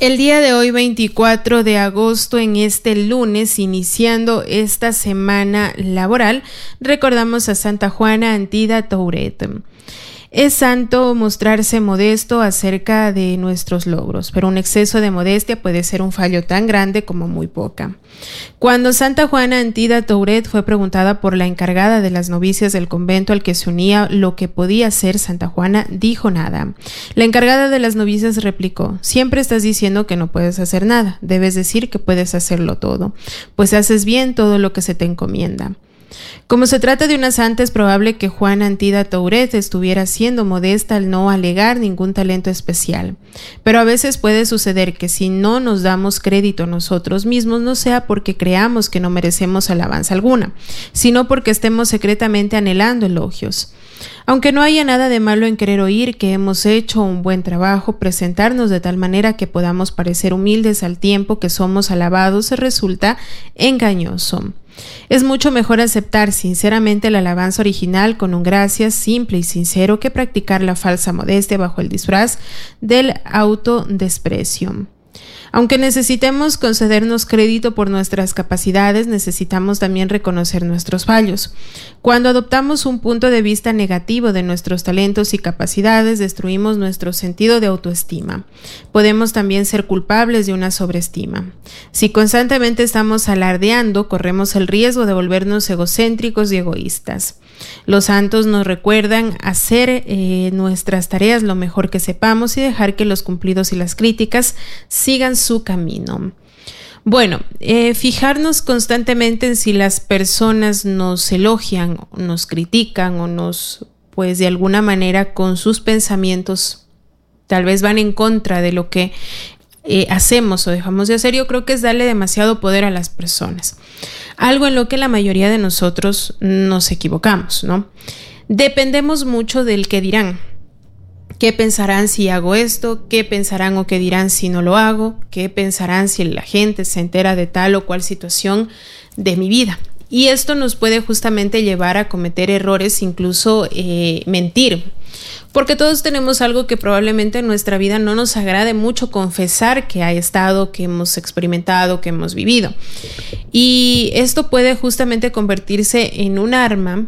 El día de hoy, 24 de agosto, en este lunes, iniciando esta semana laboral, recordamos a Santa Juana Antida Touret. Es santo mostrarse modesto acerca de nuestros logros, pero un exceso de modestia puede ser un fallo tan grande como muy poca. Cuando Santa Juana Antida Touret fue preguntada por la encargada de las novicias del convento al que se unía lo que podía hacer, Santa Juana dijo nada. La encargada de las novicias replicó: siempre estás diciendo que no puedes hacer nada, debes decir que puedes hacerlo todo, pues haces bien todo lo que se te encomienda. Como se trata de una santa, es probable que Juana Antida Touret estuviera siendo modesta al no alegar ningún talento especial. Pero a veces puede suceder que si no nos damos crédito a nosotros mismos, no sea porque creamos que no merecemos alabanza alguna, sino porque estemos secretamente anhelando elogios. Aunque no haya nada de malo en querer oír que hemos hecho un buen trabajo, presentarnos de tal manera que podamos parecer humildes al tiempo que somos alabados resulta engañoso. Es mucho mejor aceptar sinceramente la alabanza original con un gracias simple y sincero que practicar la falsa modestia bajo el disfraz del autodesprecio. Aunque necesitemos concedernos crédito por nuestras capacidades, necesitamos también reconocer nuestros fallos. Cuando adoptamos un punto de vista negativo de nuestros talentos y capacidades, destruimos nuestro sentido de autoestima. Podemos también ser culpables de una sobreestima. Si constantemente estamos alardeando, corremos el riesgo de volvernos egocéntricos y egoístas. Los santos nos recuerdan hacer nuestras tareas lo mejor que sepamos y dejar que los cumplidos y las críticas sigan su camino. Bueno, fijarnos constantemente en si las personas nos elogian, nos critican o nos, pues de alguna manera con sus pensamientos tal vez van en contra de lo que hacemos o dejamos de hacer, yo creo que es darle demasiado poder a las personas. Algo en lo que la mayoría de nosotros nos equivocamos, ¿no? Dependemos mucho del qué dirán. ¿Qué pensarán si hago esto? ¿Qué pensarán o qué dirán si no lo hago? ¿Qué pensarán si la gente se entera de tal o cual situación de mi vida? Y esto nos puede justamente llevar a cometer errores, incluso mentir. Porque todos tenemos algo que probablemente en nuestra vida no nos agrade mucho confesar que ha estado, que hemos experimentado, que hemos vivido. Y esto puede justamente convertirse en un arma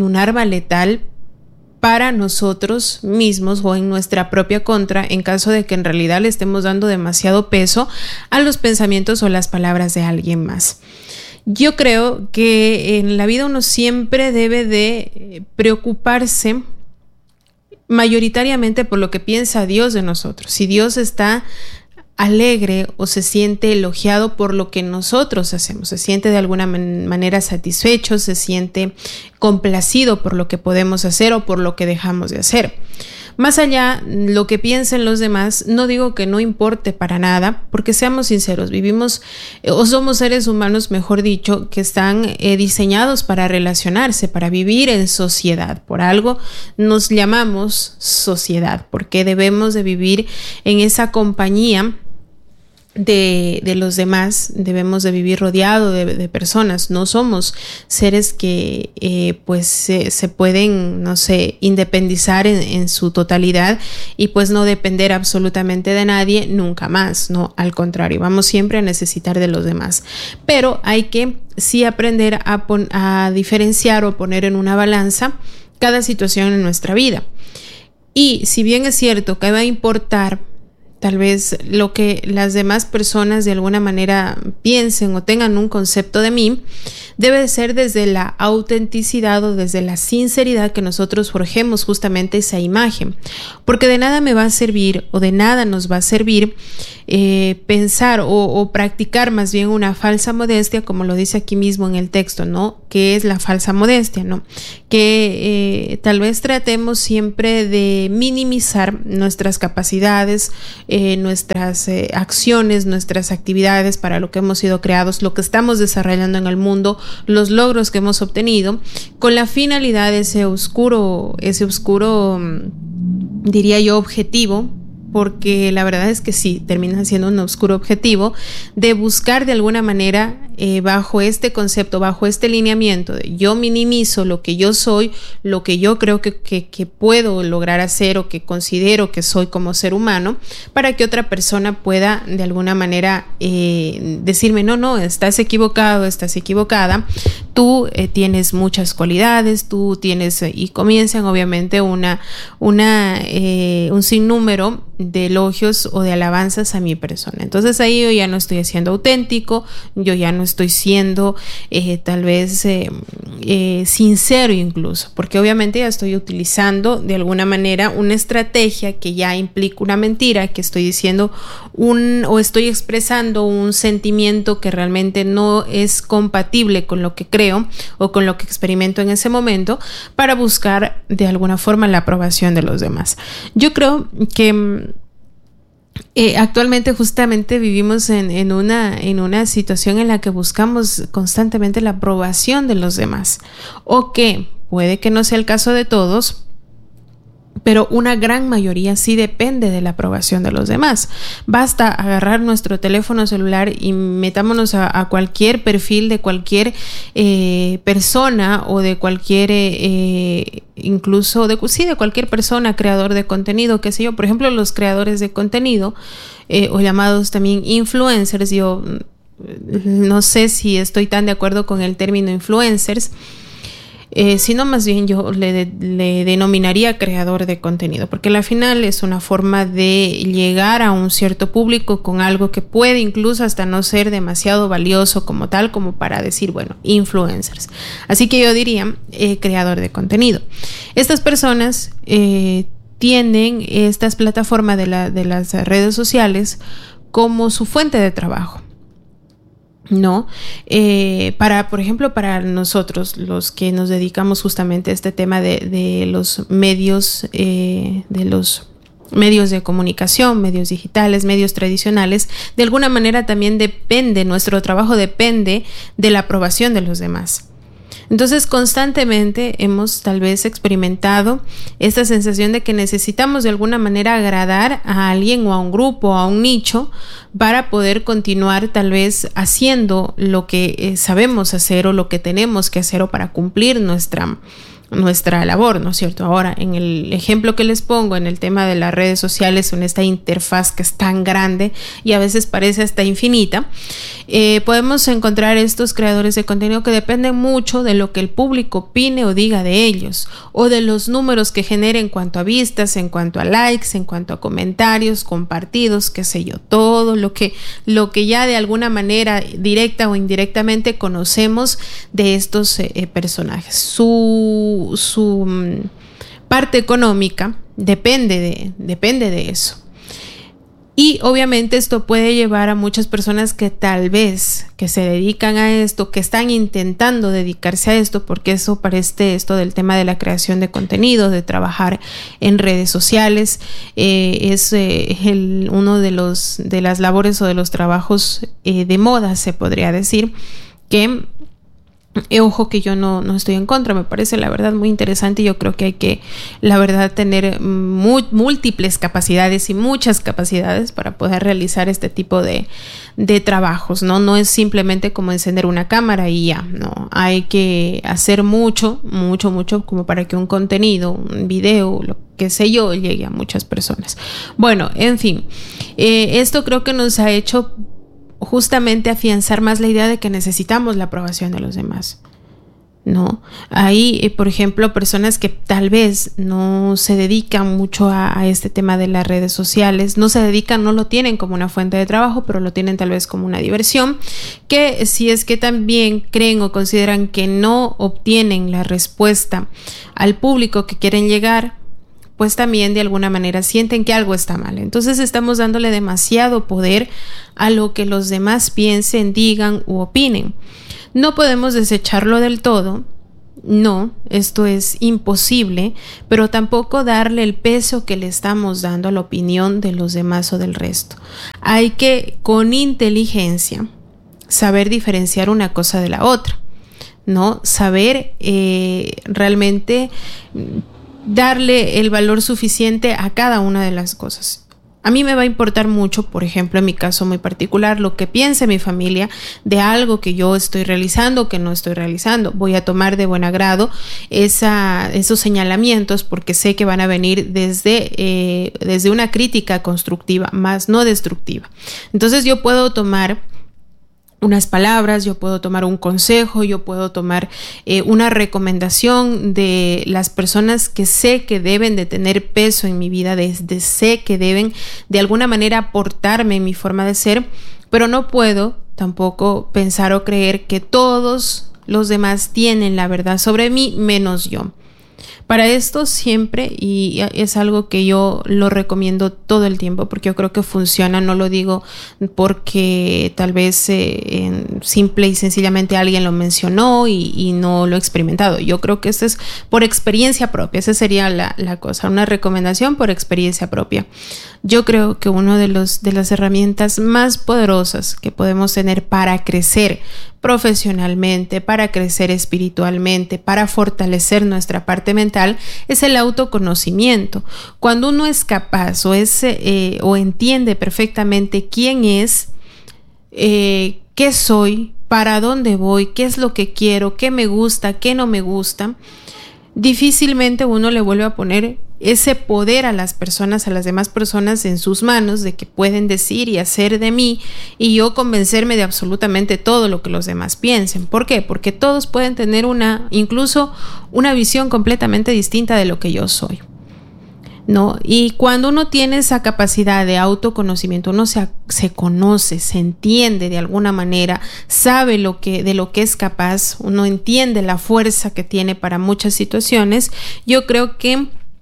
letal para nosotros mismos o en nuestra propia contra, en caso de que en realidad le estemos dando demasiado peso a los pensamientos o las palabras de alguien más. Yo creo que en la vida uno siempre debe de preocuparse mayoritariamente por lo que piensa Dios de nosotros. Si Dios está alegre o se siente elogiado por lo que nosotros hacemos, se siente de alguna manera satisfecho, se siente complacido por lo que podemos hacer o por lo que dejamos de hacer. Más allá, lo que piensen los demás, no digo que no importe para nada, porque seamos sinceros, vivimos o somos seres humanos, mejor dicho, que están diseñados para relacionarse, para vivir en sociedad. Por algo nos llamamos sociedad, porque debemos de vivir en esa compañía de los demás, debemos de vivir rodeado de personas. No somos seres que se pueden, independizar en su totalidad y pues no depender absolutamente de nadie nunca más, no, al contrario, vamos siempre a necesitar de los demás, pero hay que sí aprender a diferenciar o poner en una balanza cada situación en nuestra vida. Y si bien es cierto que va a importar tal vez lo que las demás personas de alguna manera piensen o tengan un concepto de mí, debe ser desde la autenticidad o desde la sinceridad que nosotros forjemos justamente esa imagen, porque de nada me va a servir o de nada nos va a servir pensar o practicar más bien una falsa modestia, como lo dice aquí mismo en el texto, ¿no? ¿Qué es la falsa modestia, no? Que tal vez tratemos siempre de minimizar nuestras capacidades, nuestras acciones, nuestras actividades para lo que hemos sido creados, lo que estamos desarrollando en el mundo, los logros que hemos obtenido, con la finalidad de ese oscuro, diría yo, objetivo, porque la verdad es que sí, termina siendo un oscuro objetivo de buscar de alguna manera bajo este concepto, bajo este lineamiento de yo minimizo lo que yo soy, lo que yo creo que puedo lograr hacer o que considero que soy como ser humano, para que otra persona pueda de alguna manera decirme, no, estás equivocado, estás equivocada, tú tienes muchas cualidades, tú tienes, y comienzan obviamente un sinnúmero de elogios o de alabanzas a mi persona. Entonces ahí yo ya no estoy siendo auténtico, yo ya no estoy siendo tal vez sincero incluso, porque obviamente ya estoy utilizando de alguna manera una estrategia que ya implica una mentira, que estoy diciendo o estoy expresando un sentimiento que realmente no es compatible con lo que creo o con lo que experimento en ese momento, para buscar de alguna forma la aprobación de los demás. Yo creo que actualmente justamente vivimos en una situación en la que buscamos constantemente la aprobación de los demás, o que puede que no sea el caso de todos, pero una gran mayoría sí depende de la aprobación de los demás. Basta agarrar nuestro teléfono celular y metámonos a cualquier perfil de cualquier persona o de cualquier incluso de cualquier persona, creador de contenido, qué sé yo. Por ejemplo, los creadores de contenido o llamados también influencers. Yo no sé si estoy tan de acuerdo con el término influencers, sino más bien yo le denominaría creador de contenido, porque al final es una forma de llegar a un cierto público con algo que puede incluso hasta no ser demasiado valioso como tal, como para decir, bueno, influencers. Así que yo diría creador de contenido. Estas personas tienen estas plataformas de las redes sociales como su fuente de trabajo, ¿no? Por ejemplo, para nosotros, los que nos dedicamos justamente a este tema de los medios, medios de comunicación, medios digitales, medios tradicionales, de alguna manera también nuestro trabajo depende de la aprobación de los demás. Entonces, constantemente hemos tal vez experimentado esta sensación de que necesitamos de alguna manera agradar a alguien o a un grupo, a un nicho, para poder continuar tal vez haciendo lo que sabemos hacer o lo que tenemos que hacer, o para cumplir nuestra labor, ¿no es cierto? Ahora, en el ejemplo que les pongo, en el tema de las redes sociales, en esta interfaz que es tan grande y a veces parece hasta infinita, podemos encontrar estos creadores de contenido que dependen mucho de lo que el público opine o diga de ellos, o de los números que genere en cuanto a vistas, en cuanto a likes, en cuanto a comentarios, compartidos, qué sé yo, todo lo que ya de alguna manera directa o indirectamente conocemos de estos personajes. Su parte económica depende de eso. Y obviamente esto puede llevar a muchas personas que tal vez que se dedican a esto, que están intentando dedicarse a esto, porque eso parece esto del tema de la creación de contenido, de trabajar en redes sociales, es uno de las labores o de los trabajos de moda, se podría decir, que ojo que yo no estoy en contra, me parece la verdad muy interesante, y yo creo que hay que, la verdad, tener múltiples capacidades y muchas capacidades para poder realizar este tipo de trabajos, ¿no? No es simplemente como encender una cámara y ya, no, hay que hacer mucho como para que un contenido, un video, lo que sé yo, llegue a muchas personas. Bueno, en fin, esto creo que nos ha hecho justamente afianzar más la idea de que necesitamos la aprobación de los demás, ¿no? Hay, por ejemplo, personas que tal vez no se dedican mucho a este tema de las redes sociales, no lo tienen como una fuente de trabajo, pero lo tienen tal vez como una diversión, que si es que también creen o consideran que no obtienen la respuesta al público que quieren llegar, pues también de alguna manera sienten que algo está mal. Entonces estamos dándole demasiado poder a lo que los demás piensen, digan u opinen. No podemos desecharlo del todo, no, esto es imposible, pero tampoco darle el peso que le estamos dando a la opinión de los demás o del resto. Hay que, con inteligencia, saber diferenciar una cosa de la otra, ¿no? Saber darle el valor suficiente a cada una de las cosas. A mí me va a importar mucho, por ejemplo, en mi caso muy particular, lo que piense mi familia de algo que yo estoy realizando o que no estoy realizando. Voy a tomar de buen agrado esos señalamientos porque sé que van a venir desde una crítica constructiva, más no destructiva. Entonces yo puedo tomar unas palabras, yo puedo tomar un consejo, yo puedo tomar una recomendación de las personas que sé que deben de tener peso en mi vida, sé que deben de alguna manera aportarme en mi forma de ser, pero no puedo tampoco pensar o creer que todos los demás tienen la verdad sobre mí, menos yo. Para esto siempre, y es algo que yo lo recomiendo todo el tiempo porque yo creo que funciona, no lo digo porque tal vez simple y sencillamente alguien lo mencionó y no lo he experimentado. Yo creo que esto es por experiencia propia, esa sería la cosa, una recomendación por experiencia propia. Yo creo que una de las herramientas más poderosas que podemos tener para crecer profesionalmente, para crecer espiritualmente, para fortalecer nuestra parte mental, es el autoconocimiento. Cuando uno es capaz o entiende perfectamente quién es, qué soy, para dónde voy, qué es lo que quiero, qué me gusta, qué no me gusta, difícilmente uno le vuelve a poner ese poder a las demás personas en sus manos de que pueden decir y hacer de mí y yo convencerme de absolutamente todo lo que los demás piensen. ¿Por qué? Porque todos pueden tener incluso una visión completamente distinta de lo que yo soy, ¿no? Y cuando uno tiene esa capacidad de autoconocimiento, uno se conoce, se entiende de alguna manera, sabe de lo que es capaz, uno entiende la fuerza que tiene para muchas situaciones. Yo creo que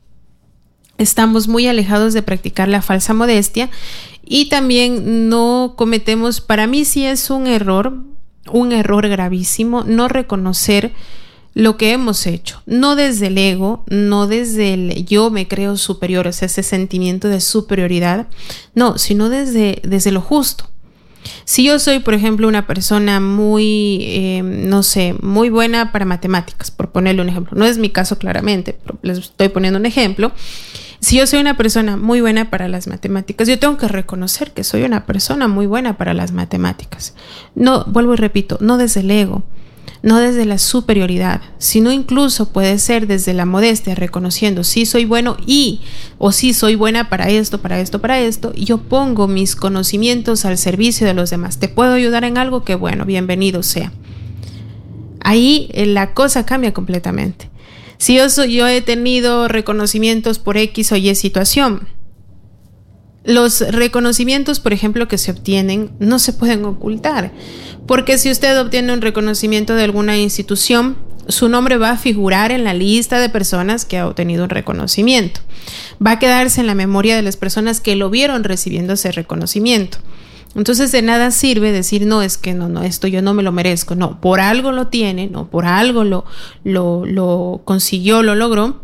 estamos muy alejados de practicar la falsa modestia y también no cometemos, para mí sí es un error gravísimo, no reconocer lo que hemos hecho, no desde el ego, no desde el yo me creo superior, o sea, ese sentimiento de superioridad, no, sino desde lo justo. Si yo soy, por ejemplo, una persona muy buena para matemáticas, por ponerle un ejemplo, no es mi caso claramente, pero les estoy poniendo un ejemplo. Si yo soy una persona muy buena para las matemáticas, yo tengo que reconocer que soy una persona muy buena para las matemáticas. No, vuelvo y repito, no desde el ego, no desde la superioridad, sino incluso puede ser desde la modestia, reconociendo sí soy bueno o sí soy buena para esto, y yo pongo mis conocimientos al servicio de los demás. ¿Te puedo ayudar en algo? Que bueno, bienvenido sea. Ahí la cosa cambia completamente. Si yo he tenido reconocimientos por X o Y situación, los reconocimientos, por ejemplo, que se obtienen no se pueden ocultar, porque si usted obtiene un reconocimiento de alguna institución, su nombre va a figurar en la lista de personas que ha obtenido un reconocimiento, va a quedarse en la memoria de las personas que lo vieron recibiendo ese reconocimiento. Entonces de nada sirve decir no, es que no, esto yo no me lo merezco. No, por algo lo tiene, no, por algo lo consiguió, lo logró.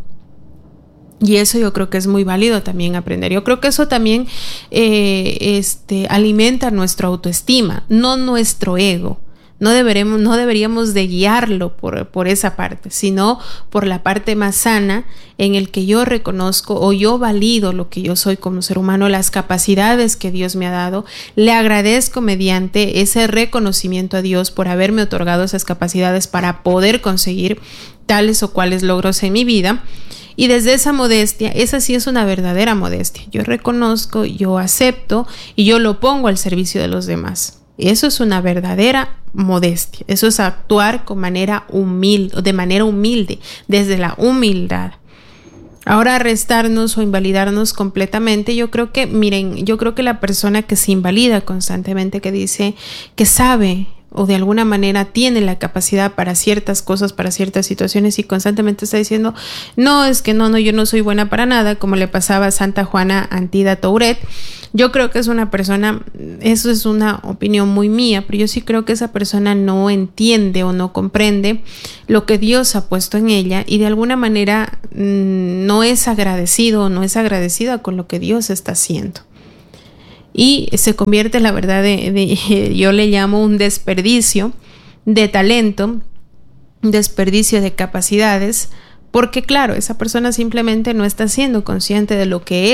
Y eso yo creo que es muy válido también aprender. Yo creo que eso también alimenta nuestra autoestima, no nuestro ego. No deberíamos de guiarlo por esa parte, sino por la parte más sana en el que yo reconozco o yo valido lo que yo soy como ser humano, las capacidades que Dios me ha dado. Le agradezco mediante ese reconocimiento a Dios por haberme otorgado esas capacidades para poder conseguir tales o cuales logros en mi vida. Y desde esa modestia, esa sí es una verdadera modestia. Yo reconozco, yo acepto y yo lo pongo al servicio de los demás. Eso es una verdadera modestia. Eso es actuar de manera humilde, desde la humildad. Ahora restarnos o invalidarnos completamente, yo creo que la persona que se invalida constantemente, que dice que sabe o de alguna manera tiene la capacidad para ciertas cosas, para ciertas situaciones y constantemente está diciendo, no, es que no, yo no soy buena para nada, como le pasaba a Santa Juana Antida Touret. Yo creo que es una persona, eso es una opinión muy mía, pero yo sí creo que esa persona no entiende o no comprende lo que Dios ha puesto en ella y de alguna manera no es agradecido o no es agradecida con lo que Dios está haciendo. Y se convierte, la verdad, yo le llamo un desperdicio de talento, un desperdicio de capacidades, porque claro, esa persona simplemente no está siendo consciente de lo que es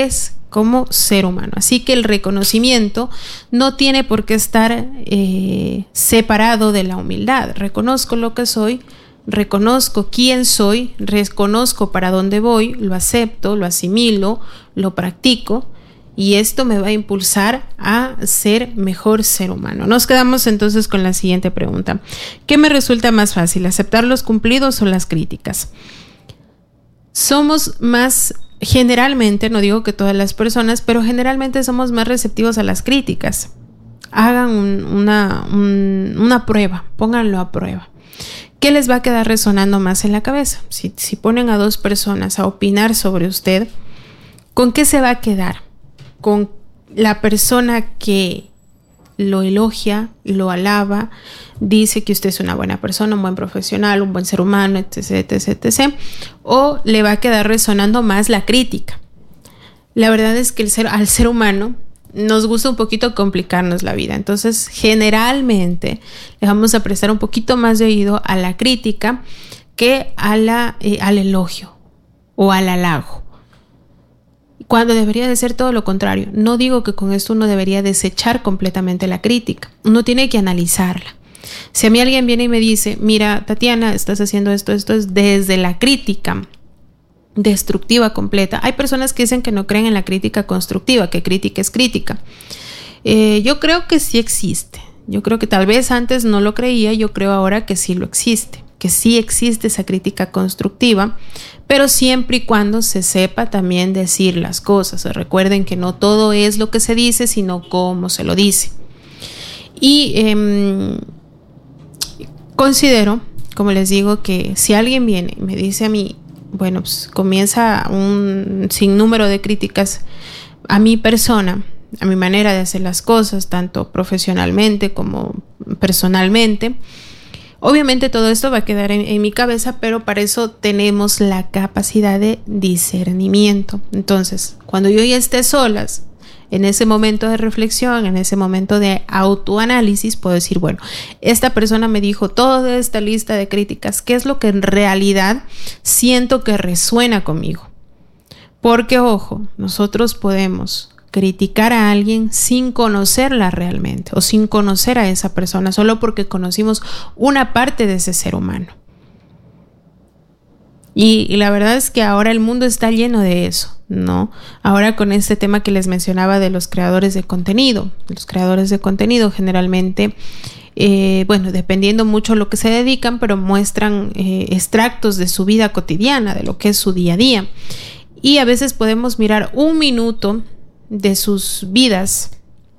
como ser humano. Así que el reconocimiento no tiene por qué estar separado de la humildad. Reconozco lo que soy, reconozco quién soy, reconozco para dónde voy, lo acepto, lo asimilo, lo practico, y esto me va a impulsar a ser mejor ser humano. Nos quedamos entonces con la siguiente pregunta. ¿Qué me resulta más fácil, aceptar los cumplidos o las críticas? Somos más, generalmente, no digo que todas las personas, pero generalmente somos más receptivos a las críticas. Hagan una prueba, pónganlo a prueba. ¿Qué les va a quedar resonando más en la cabeza? Si ponen a dos personas a opinar sobre usted, ¿con qué se va a quedar? ¿Con la persona que lo elogia, lo alaba, dice que usted es una buena persona, un buen profesional, un buen ser humano, etc., etc., etc.? ¿O le va a quedar resonando más la crítica? La verdad es que al ser humano nos gusta un poquito complicarnos la vida. Entonces, generalmente le vamos a prestar un poquito más de oído a la crítica que al elogio o al halago, cuando debería de ser todo lo contrario. No digo que con esto uno debería desechar completamente la crítica. Uno tiene que analizarla. Si a mí alguien viene y me dice, mira, Tatiana, estás haciendo esto es desde la crítica destructiva completa. Hay personas que dicen que no creen en la crítica constructiva, que crítica es crítica. Yo creo que sí existe. Yo creo que tal vez antes no lo creía, yo creo ahora que sí lo existe, que sí existe esa crítica constructiva, pero siempre y cuando se sepa también decir las cosas. Recuerden que no todo es lo que se dice, sino cómo se lo dice. Y considero, como les digo, que si alguien viene y me dice a mí, bueno, pues comienza un sinnúmero de críticas a mi persona, a mi manera de hacer las cosas, tanto profesionalmente como personalmente. Obviamente todo esto va a quedar en mi cabeza, pero para eso tenemos la capacidad de discernimiento. Entonces, cuando yo ya esté solas, en ese momento de reflexión, en ese momento de autoanálisis, puedo decir, bueno, esta persona me dijo toda esta lista de críticas, ¿qué es lo que en realidad siento que resuena conmigo? Porque, ojo, nosotros podemos criticar a alguien sin conocerla realmente o sin conocer a esa persona, solo porque conocimos una parte de ese ser humano. Y la verdad es que ahora el mundo está lleno de eso, ¿no? Ahora con este tema que les mencionaba de los creadores de contenido. Los creadores de contenido generalmente, bueno, dependiendo mucho a lo que se dedican, pero muestran extractos de su vida cotidiana, de lo que es su día a día. Y a veces podemos mirar un minuto de sus vidas,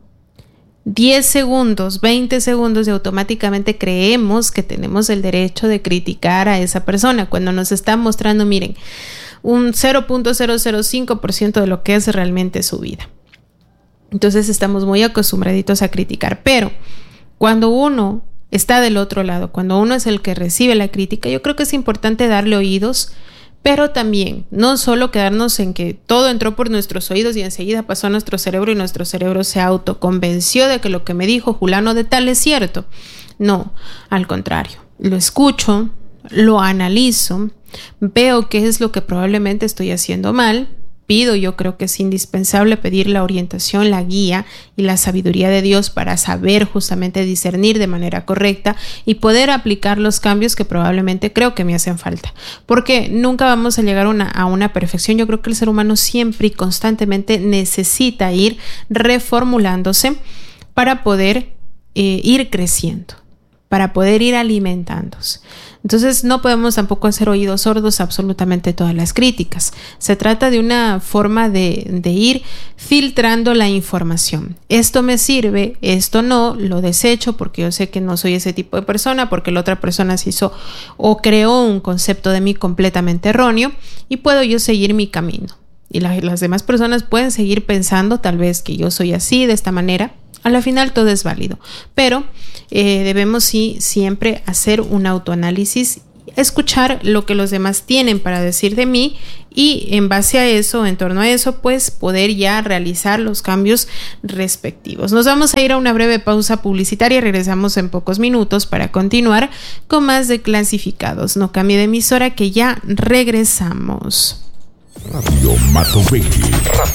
10 segundos, 20 segundos, y automáticamente creemos que tenemos el derecho de criticar a esa persona cuando nos está mostrando, miren, un 0.005% de lo que es realmente su vida. Entonces estamos muy acostumbraditos a criticar, pero cuando uno está del otro lado, cuando uno es el que recibe la crítica, yo creo que es importante darle oídos, pero también no solo quedarnos en que todo entró por nuestros oídos y enseguida pasó a nuestro cerebro y nuestro cerebro se autoconvenció de que lo que me dijo Julano de tal es cierto. No, al contrario, lo escucho, lo analizo, veo qué es lo que probablemente estoy haciendo mal. Yo creo que es indispensable pedir la orientación, la guía y la sabiduría de Dios para saber justamente discernir de manera correcta y poder aplicar los cambios que probablemente creo que me hacen falta. Porque nunca vamos a llegar a una perfección. Yo creo que el ser humano siempre y constantemente necesita ir reformulándose para poder ir creciendo, para poder ir alimentándose. Entonces no podemos tampoco hacer oídos sordos a absolutamente todas las críticas. Se trata de una forma de ir filtrando la información. Esto me sirve, esto no, lo desecho porque yo sé que no soy ese tipo de persona, porque la otra persona se hizo o creó un concepto de mí completamente erróneo y puedo yo seguir mi camino. Y las demás personas pueden seguir pensando tal vez que yo soy así, de esta manera. A la final todo es válido, pero debemos sí siempre hacer un autoanálisis, escuchar lo que los demás tienen para decir de mí y en base a eso, en torno a eso, pues poder ya realizar los cambios respectivos. Nos vamos a ir a una breve pausa publicitaria y regresamos en pocos minutos para continuar con más de Clasificados. No cambie de emisora que ya regresamos. Radio Mato Verde.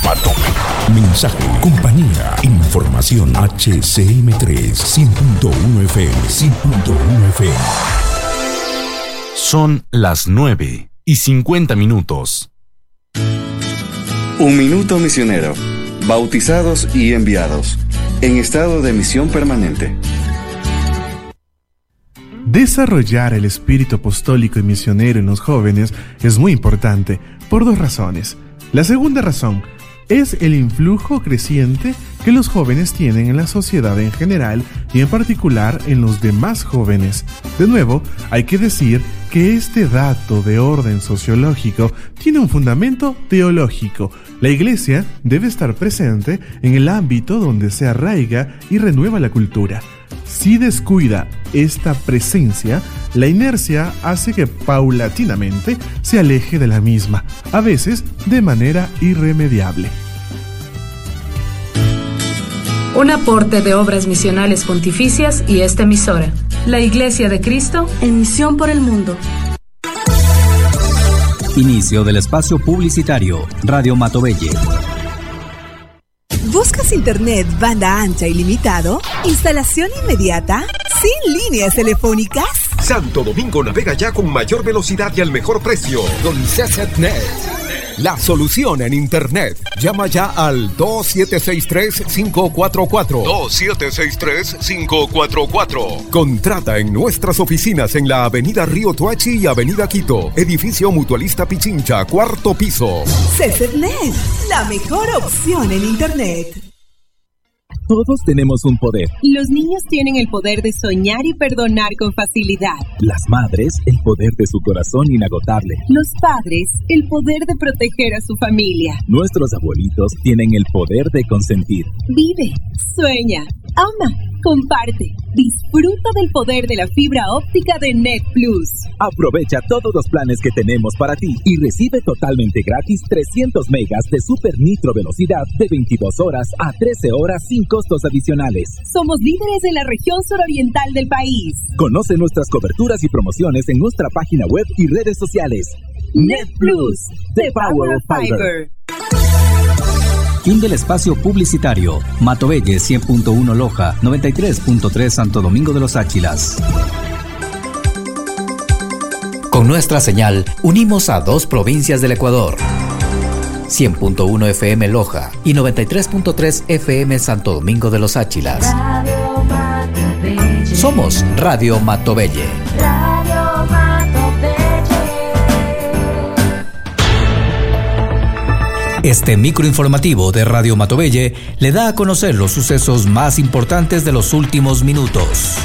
Mensaje, compañía, información. HCM3 100.1 FM, 100.1 FM. Son las 9:50. Un minuto misionero. Bautizados y enviados. En estado de misión permanente. Desarrollar el espíritu apostólico y misionero en los jóvenes es muy importante por dos razones. La segunda razón es el influjo creciente que los jóvenes tienen en la sociedad en general y en particular en los demás jóvenes. De nuevo, hay que decir que este dato de orden sociológico tiene un fundamento teológico. La Iglesia debe estar presente en el ámbito donde se arraiga y renueva la cultura. Si descuida esta presencia, la inercia hace que paulatinamente se aleje de la misma, a veces de manera irremediable. Un aporte de Obras Misionales Pontificias y esta emisora. La Iglesia de Cristo en misión por el mundo. Inicio del espacio publicitario. Radio Matovelle. ¿Buscas internet banda ancha ilimitado? ¿Instalación inmediata? ¿Sin líneas telefónicas? Santo Domingo navega ya con mayor velocidad y al mejor precio. Con CCNet. La solución en internet. Llama ya al 2763-544. 2763-544. Contrata en nuestras oficinas en la Avenida Río Toachi y Avenida Quito. Edificio Mutualista Pichincha, 4º piso. CCNet, la mejor opción en internet. Todos tenemos un poder. Los niños tienen el poder de soñar y perdonar con facilidad. Las madres, el poder de su corazón inagotable. Los padres, el poder de proteger a su familia. Nuestros abuelitos tienen el poder de consentir. Vive, sueña, ama, comparte. Disfruta del poder de la fibra óptica de Net Plus. Aprovecha todos los planes que tenemos para ti y recibe totalmente gratis 300 megas de super nitro velocidad de 22 horas a 13 horas sin costos adicionales. Somos líderes en la región suroriental del país. Conoce nuestras coberturas y promociones en nuestra página web y redes sociales. Net Plus, the power of fiber. Fin del espacio publicitario. Matovelle 100.1 Loja, 93.3 Santo Domingo de los Áchilas. Con nuestra señal, unimos a 2 provincias del Ecuador. 100.1 FM Loja y 93.3 FM Santo Domingo de los Áchilas. Somos Radio Matovelle. Este microinformativo de Radio Matovelle le da a conocer los sucesos más importantes de los últimos minutos.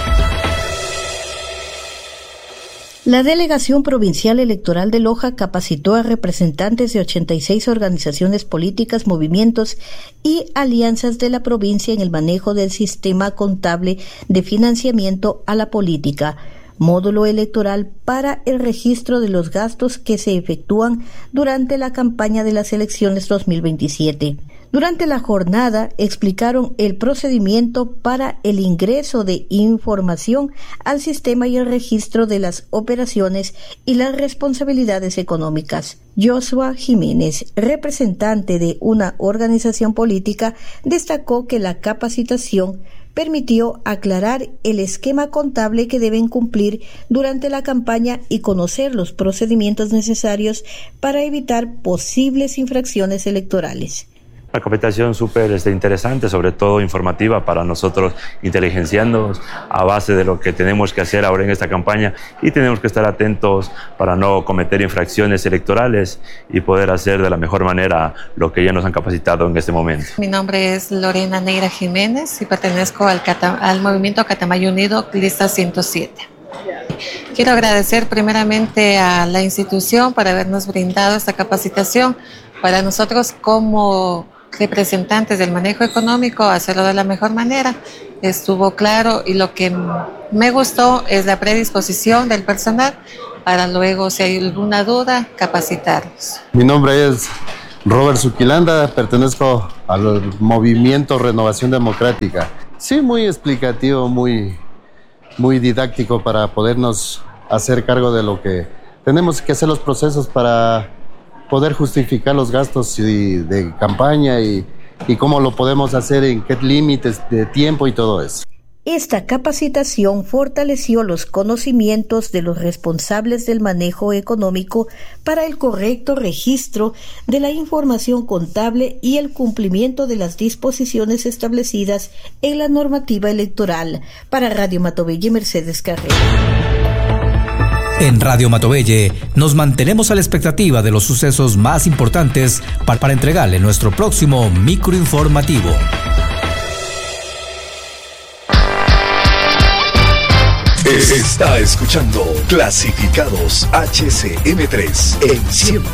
La Delegación Provincial Electoral de Loja capacitó a representantes de 86 organizaciones políticas, movimientos y alianzas de la provincia en el manejo del sistema contable de financiamiento a la política, módulo electoral para el registro de los gastos que se efectúan durante la campaña de las elecciones 2027. Durante la jornada explicaron el procedimiento para el ingreso de información al sistema y el registro de las operaciones y las responsabilidades económicas. Joshua Jiménez, representante de una organización política, destacó que la capacitación permitió aclarar el esquema contable que deben cumplir durante la campaña y conocer los procedimientos necesarios para evitar posibles infracciones electorales. Una capacitación súper interesante, sobre todo informativa para nosotros, inteligenciándonos a base de lo que tenemos que hacer ahora en esta campaña, y tenemos que estar atentos para no cometer infracciones electorales y poder hacer de la mejor manera lo que ya nos han capacitado en este momento. Mi nombre es Lorena Neira Jiménez y pertenezco al movimiento Catamayo Unido, lista 107. Quiero agradecer primeramente a la institución por habernos brindado esta capacitación. Para nosotros como representantes del manejo económico, hacerlo de la mejor manera, estuvo claro, y lo que me gustó es la predisposición del personal para luego, si hay alguna duda, capacitarlos. Mi nombre es Robert Zuquilanda, pertenezco al movimiento Renovación Democrática. Sí, muy explicativo, muy didáctico para podernos hacer cargo de lo que tenemos que hacer, los procesos para poder justificar los gastos de campaña y cómo lo podemos hacer, en qué límites de tiempo y todo eso. Esta capacitación fortaleció los conocimientos de los responsables del manejo económico para el correcto registro de la información contable y el cumplimiento de las disposiciones establecidas en la normativa electoral. Para Radio Matovelle, Mercedes Carrera. En Radio Matovelle nos mantenemos a la expectativa de los sucesos más importantes para entregarle nuestro próximo microinformativo. Está escuchando Clasificados HCM3 en 100.1